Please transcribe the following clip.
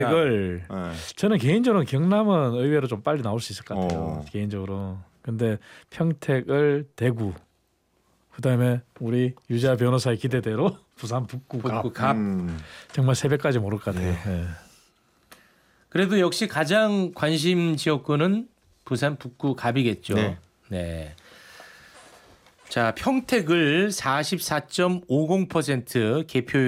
이걸 저는 개인적으로 경남은 의외로 좀 빨리 나올 수 있을 것 같아요. 개인적으로. 근데 평택을 대구, 그다음에 우리 유자 변호사의 기대대로 부산 북구 갑. 정말 새벽까지 모를 것 같아요. 네. 그래도 역시 가장 관심 지역구는 부산 북구 갑이겠죠. 네. 네. 자, 평택을 44.50% 개표